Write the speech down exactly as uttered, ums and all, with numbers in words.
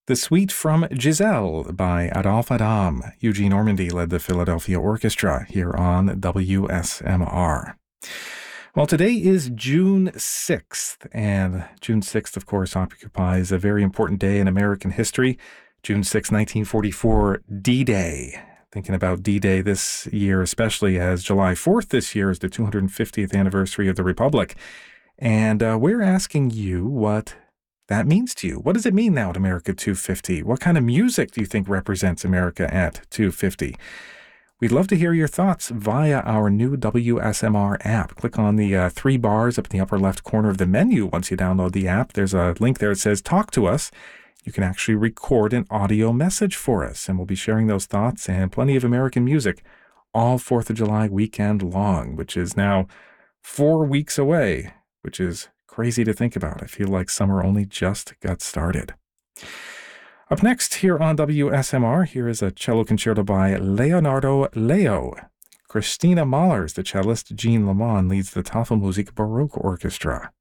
The Suite from Giselle by Adolphe Adam. Eugene Ormandy led the Philadelphia Orchestra here on W S M R. Well, today is June sixth, and June sixth, of course, occupies a very important day in American history. June sixth, nineteen forty-four, D-Day. Thinking about D-Day this year, especially as July fourth this year is the two hundred fiftieth anniversary of the Republic. And uh, we're asking you what that means to you. What does it mean now at America two fifty? What kind of music do you think represents America at two fifty? We'd love to hear your thoughts via our new W S M R app. Click on the uh, three bars up in the upper left corner of the menu once you download the app. There's a link there that says Talk to Us. You can actually record an audio message for us, and we'll be sharing those thoughts and plenty of American music all fourth of July weekend long, which is now four weeks away, which is crazy to think about. I feel like summer only just got started. Up next here on W S M R, here is a cello concerto by Leonardo Leo. Christina Mahler is the cellist. Jean Lamont leads the Tafelmusik Baroque Orchestra.